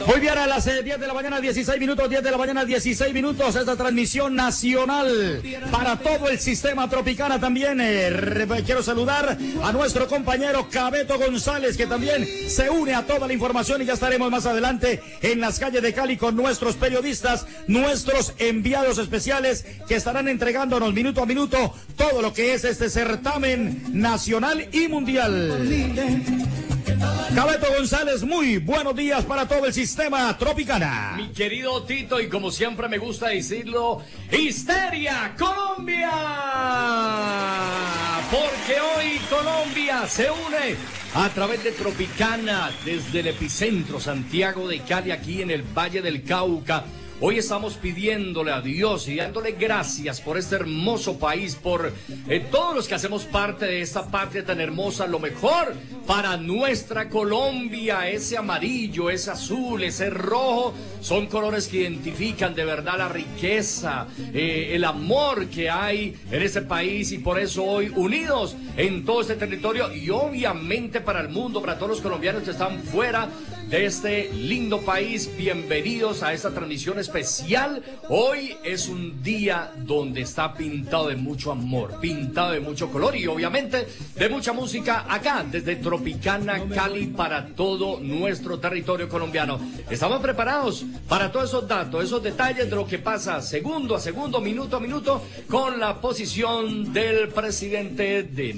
Muy bien, a las 10 de la mañana, 16 minutos, 10 de la mañana, 16 minutos, esta transmisión nacional para todo el sistema Tropicana también. Quiero saludar a nuestro compañero Cabeto González, que también se une a toda la información, y ya estaremos más adelante en las calles de Cali con nuestros periodistas, nuestros enviados especiales, que estarán entregándonos minuto a minuto todo lo que es este certamen nacional y mundial. Cabeto González, muy buenos días para todo el sistema Tropicana. Mi querido Tito, y como siempre me gusta decirlo, ¡Histeria Colombia! Porque hoy Colombia se une a través de Tropicana desde el epicentro Santiago de Cali, aquí en el Valle del Cauca. Hoy estamos pidiéndole a Dios y dándole gracias por este hermoso país, por todos los que hacemos parte de esta patria tan hermosa, lo mejor para nuestra Colombia. Ese amarillo, ese azul, ese rojo, son colores que identifican de verdad la riqueza, el amor que hay en este país, y por eso hoy unidos en todo este territorio, y obviamente para el mundo, para todos los colombianos que están fuera de este lindo país, bienvenidos a esta transmisión especial. Hoy es un día donde está pintado de mucho amor, pintado de mucho color y obviamente de mucha música acá desde Tropicana Cali para todo nuestro territorio colombiano. Estamos preparados para todos esos datos, esos detalles de lo que pasa segundo a segundo, minuto a minuto, con la posición del presidente de